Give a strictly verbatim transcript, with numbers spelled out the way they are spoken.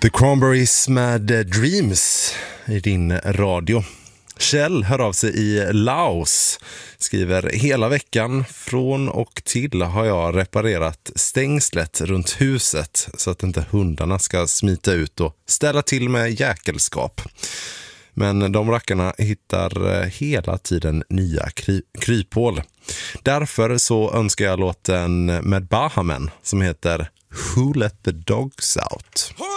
The Cranberries med Dreams i din radio. Kjell hör av sig i Laos, skriver: hela veckan från och till har jag reparerat stängslet runt huset så att inte hundarna ska smita ut och ställa till med jäkelskap. Men de rackarna hittar hela tiden nya kry- kryphål. Därför så önskar jag låten med Bahamen som heter Who Let the Dogs Out.